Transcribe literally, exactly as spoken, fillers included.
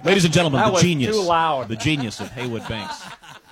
Ladies and gentlemen, That the was genius, too loud. the genius of Haywood Banks.